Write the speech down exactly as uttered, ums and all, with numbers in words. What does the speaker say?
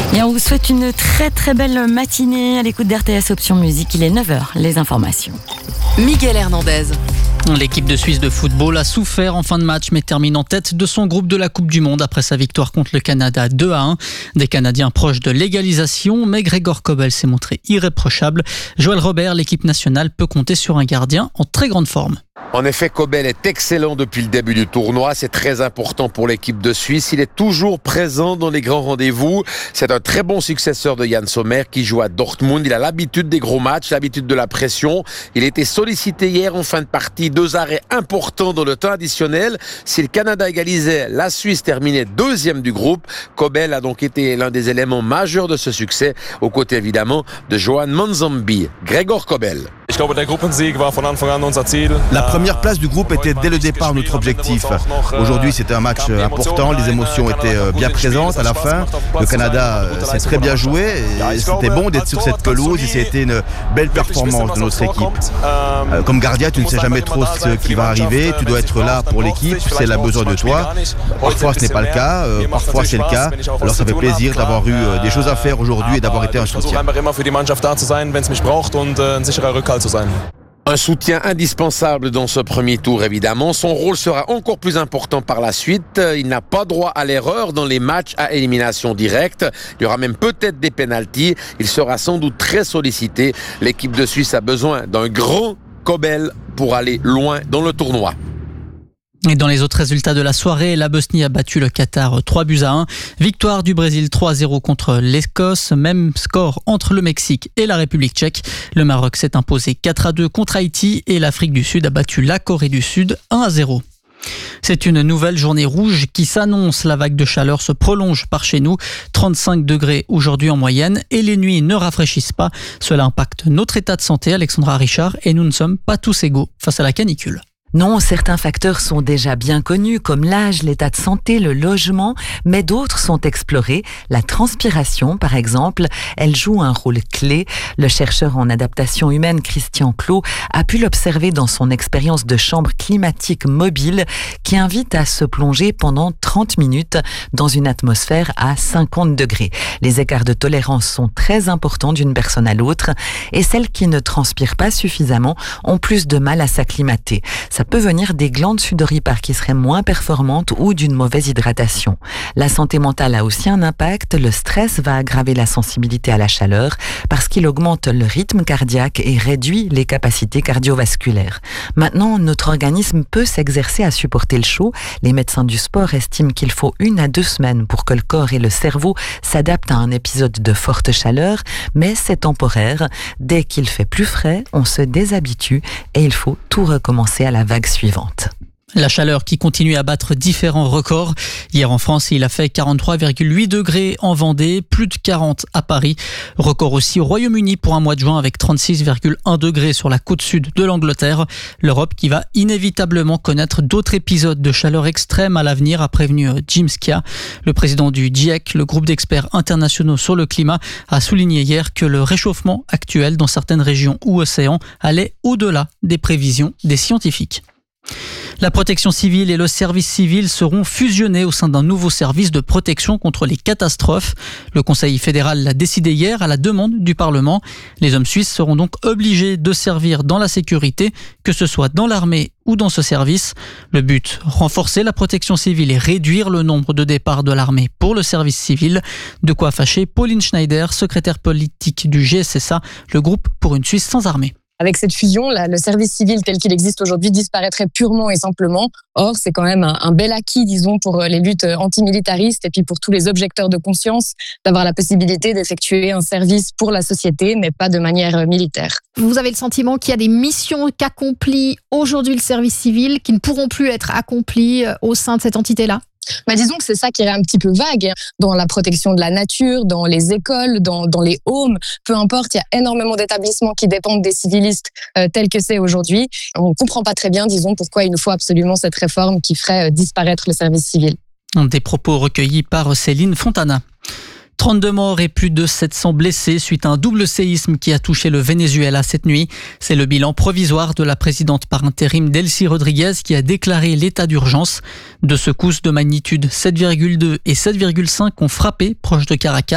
Et on vous souhaite une très très belle matinée à l'écoute d'R T S Option Musique. Il est neuf heures, les informations. Miguel Hernandez. L'équipe de Suisse de football a souffert en fin de match mais termine en tête de son groupe de la Coupe du Monde après sa victoire contre le Canada deux à un. Des Canadiens proches de l'égalisation, mais Gregor Kobel s'est montré irréprochable. Joël Robert, l'équipe nationale peut compter sur un gardien en très grande forme. En effet, Kobel est excellent depuis le début du tournoi. C'est très important pour l'équipe de Suisse. Il est toujours présent dans les grands rendez-vous. C'est un très bon successeur de Yann Sommer qui joue à Dortmund. Il a l'habitude des gros matchs, l'habitude de la pression. Il a été sollicité hier en fin de partie. Deux arrêts importants dans le temps additionnel. Si le Canada égalisait, la Suisse terminait deuxième du groupe. Kobel a donc été l'un des éléments majeurs de ce succès, aux côtés évidemment de Johan Manzambi. Gregor Kobel. La première place du groupe était dès le départ notre objectif. Aujourd'hui, c'était un match important, les émotions étaient bien présentes à la fin. Le Canada s'est très bien joué et c'était bon d'être sur cette pelouse et c'était une belle performance de notre équipe. Comme gardien, tu ne sais jamais trop ce qui va arriver, tu dois être là pour l'équipe, si elle a besoin de toi. Parfois ce n'est pas le cas, parfois c'est le cas. Alors ça fait plaisir d'avoir eu des choses à faire aujourd'hui et d'avoir été un soutien. Un soutien indispensable dans ce premier tour, évidemment. Son rôle sera encore plus important par la suite. Il n'a pas droit à l'erreur dans les matchs à élimination directe. Il y aura même peut-être des pénaltys. Il sera sans doute très sollicité. L'équipe de Suisse a besoin d'un grand Kobel pour aller loin dans le tournoi. Et dans les autres résultats de la soirée, la Bosnie a battu le Qatar trois buts à un. Victoire du Brésil trois à zéro contre l'Écosse. Même score entre le Mexique et la République tchèque. Le Maroc s'est imposé quatre à deux contre Haïti et l'Afrique du Sud a battu la Corée du Sud un à zéro. C'est une nouvelle journée rouge qui s'annonce. La vague de chaleur se prolonge par chez nous. trente-cinq degrés aujourd'hui en moyenne et les nuits ne rafraîchissent pas. Cela impacte notre état de santé, Alexandra Richard, et nous ne sommes pas tous égaux face à la canicule. Non, certains facteurs sont déjà bien connus, comme l'âge, l'état de santé, le logement, mais d'autres sont explorés. La transpiration, par exemple, elle joue un rôle clé. Le chercheur en adaptation humaine Christian Clot a pu l'observer dans son expérience de chambre climatique mobile qui invite à se plonger pendant trente minutes dans une atmosphère à cinquante degrés. Les écarts de tolérance sont très importants d'une personne à l'autre et celles qui ne transpirent pas suffisamment ont plus de mal à s'acclimater. Ça peut venir des glandes sudoripares qui seraient moins performantes ou d'une mauvaise hydratation. La santé mentale a aussi un impact. Le stress va aggraver la sensibilité à la chaleur parce qu'il augmente le rythme cardiaque et réduit les capacités cardiovasculaires. Maintenant, notre organisme peut s'exercer à supporter le chaud. Les médecins du sport estiment qu'il faut une à deux semaines pour que le corps et le cerveau s'adaptent à un épisode de forte chaleur, mais c'est temporaire. Dès qu'il fait plus frais, on se déshabitue et il faut tout recommencer à la vague suivante. La chaleur qui continue à battre différents records. Hier en France, il a fait quarante-trois virgule huit degrés en Vendée, plus de quarante à Paris. Record aussi au Royaume-Uni pour un mois de juin avec trente-six virgule un degrés sur la côte sud de l'Angleterre. L'Europe qui va inévitablement connaître d'autres épisodes de chaleur extrême à l'avenir, a prévenu Jim Skia. Le président du GIEC, le groupe d'experts internationaux sur le climat, a souligné hier que le réchauffement actuel dans certaines régions ou océans allait au-delà des prévisions des scientifiques. La protection civile et le service civil seront fusionnés au sein d'un nouveau service de protection contre les catastrophes. Le Conseil fédéral l'a décidé hier à la demande du Parlement. Les hommes suisses seront donc obligés de servir dans la sécurité, que ce soit dans l'armée ou dans ce service. Le but, renforcer la protection civile et réduire le nombre de départs de l'armée pour le service civil. De quoi fâcher Pauline Schneider, secrétaire politique du G S S A, le groupe pour une Suisse sans armée. Avec cette fusion, là, le service civil tel qu'il existe aujourd'hui disparaîtrait purement et simplement. Or, c'est quand même un, un bel acquis, disons, pour les luttes antimilitaristes et puis pour tous les objecteurs de conscience d'avoir la possibilité d'effectuer un service pour la société, mais pas de manière militaire. Vous avez le sentiment qu'il y a des missions qu'accomplit aujourd'hui le service civil qui ne pourront plus être accomplies au sein de cette entité-là ? Bah, disons que c'est ça qui est un petit peu vague dans la protection de la nature, dans les écoles, dans, dans les homes, peu importe, il y a énormément d'établissements qui dépendent des civilistes euh, tels que c'est aujourd'hui. On ne comprend pas très bien, disons, pourquoi il nous faut absolument cette réforme qui ferait euh, disparaître le service civil. Des propos recueillis par Céline Fontana. trente-deux morts et plus de sept cents blessés suite à un double séisme qui a touché le Venezuela cette nuit. C'est le bilan provisoire de la présidente par intérim Delcy Rodriguez qui a déclaré l'état d'urgence. Deux secousses de magnitude sept virgule deux et sept virgule cinq ont frappé proche de Caracas.